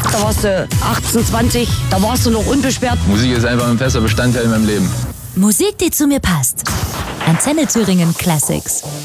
Da warst du 18, 20, da warst du noch unbeschwert. Musik ist einfach ein fester Bestandteil in meinem Leben. Musik, die zu mir passt. Antenne Thüringen Classics.